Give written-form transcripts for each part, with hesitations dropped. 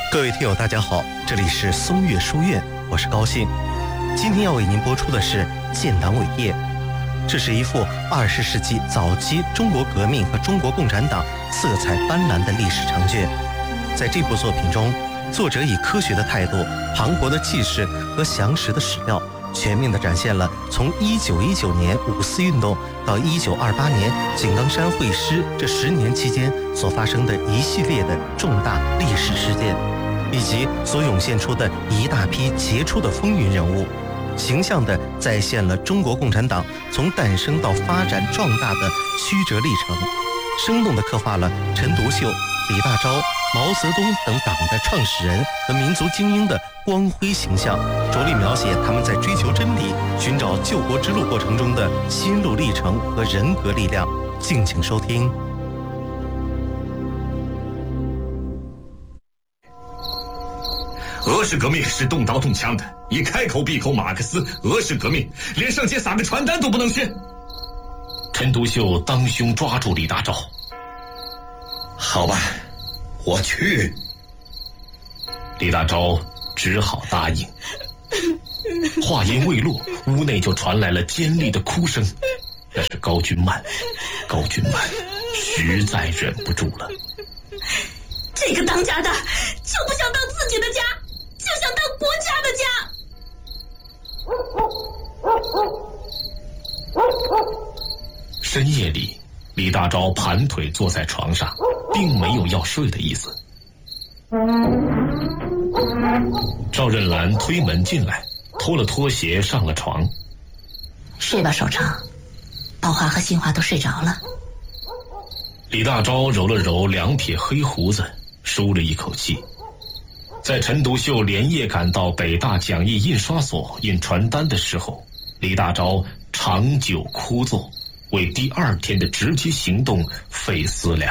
各位听友大家好，这里是松岳书院，我是高兴。今天要为您播出的是《建党伟业》，这是一幅20世纪早期中国革命和中国共产党色彩斑斓的历史长卷。在这部作品中，作者以科学的态度、磅礴的气势和详实的史料，全面地展现了从1919年五四运动到1928年井冈山会师这10年期间所发生的一系列的重大历史事件，以及所涌现出的一大批杰出的风云人物，形象地再现了中国共产党从诞生到发展壮大的曲折历程，生动地刻画了陈独秀、李大钊、毛泽东等党的创始人和民族精英的光辉形象，着力描写他们在追求真理、寻找救国之路过程中的心路历程和人格力量。敬请收听。 俄式革命是动刀动枪的，一开口闭口马克思，俄式革命连上街撒个传单都不能去。陈独秀当胸抓住李大钊， 好吧，我去。 李大钊只好答应。话音未落，屋内就传来了尖利的哭声，那是高君曼。高君曼实在忍不住了。 这个当家的就不想当自己的家，就想当国家的家。深夜里，李大钊盘腿坐在床上，并没有要睡的意思。赵任兰推门进来，脱了拖鞋上了床。 睡吧，首长，宝华和新华都睡着了。 李大钊揉了揉2撇黑胡子，舒了一口气。在陈独秀连夜赶到北大讲义印刷所印传单的时候，李大钊长久枯坐，为第2天的直接行动费思量。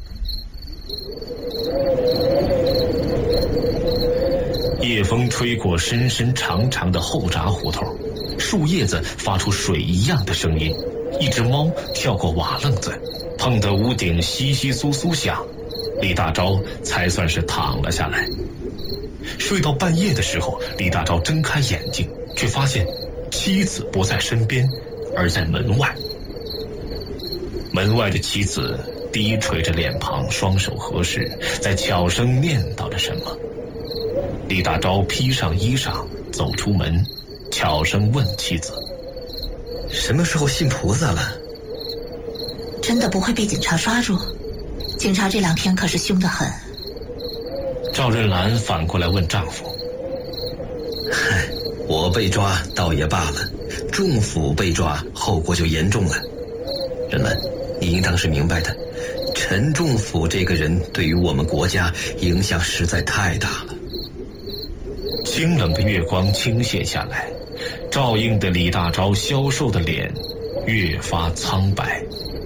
夜风吹过深深长长的后闸胡同，树叶子发出水一样的声音，一只猫跳过瓦楞子，碰得屋顶窸窸窣窣响，李大钊才算是躺了下来。睡到半夜的时候，李大钊睁开眼睛，却发现妻子不在身边，而在门外。门外的妻子低垂着脸庞，双手合十，在悄声念叨着什么。李大钊披上衣裳走出门，悄声问妻子： 什么时候信菩萨了？ 真的不会被警察抓住？警察这2天可是凶得很。 赵任兰反过来问丈夫： 嗨，我被抓倒也罢了，仲甫被抓后果就严重了。任兰，你应当是明白的，陈仲甫这个人对于我们国家影响实在太大了。 清冷的月光倾泻下来，照映的李大钊消瘦的脸越发苍白。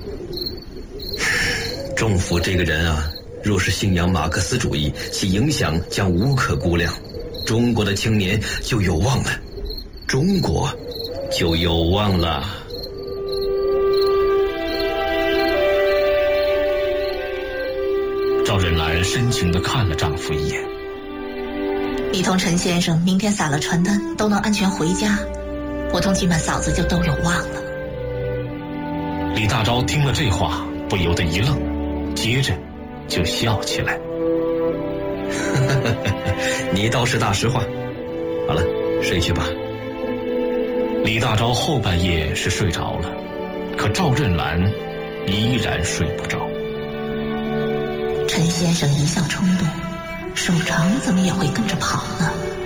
仲甫这个人啊，若是信仰马克思主义，其影响将无可估量，中国的青年就有望了，中国就有望了。 赵任兰深情地看了丈夫一眼。 你同陈先生明天撒了传单都能安全回家，我同君曼嫂子就都有望了。 李大钊听了这话，不由得一愣，接着就笑起来。 你倒是大实话。好了，睡去吧。 李大钊后半夜是睡着了，可赵任兰依然睡不着。 陈先生一向冲动，首长怎么也会跟着跑呢？